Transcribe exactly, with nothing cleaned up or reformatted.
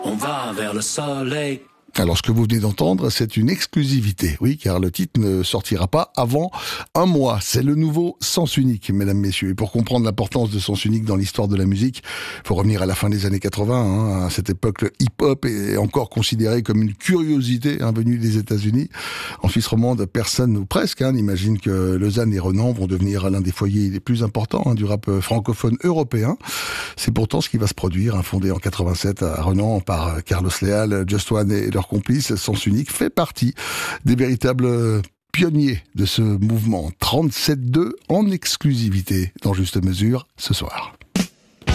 On va vers le soleil. Alors, ce que vous venez d'entendre, c'est une exclusivité, oui, car le titre ne sortira pas avant un mois. C'est le nouveau Sens Unique, mesdames, messieurs. Et pour comprendre l'importance de Sens Unique dans l'histoire de la musique, il faut revenir à la fin des années quatre-vingts. Hein. À cette époque, le hip-hop est encore considéré comme une curiosité hein, venue des États-Unis. En Suisse romande, personne, ou presque, hein, n'imagine que Lausanne et Renan vont devenir l'un des foyers les plus importants hein, du rap francophone européen. C'est pourtant ce qui va se produire, hein, fondé en quatre-vingt-sept à Renan par Carlos Leal, Just One et leur complice, Sens Unique fait partie des véritables pionniers de ce mouvement. trente-sept deux en exclusivité dans Juste Mesure ce soir.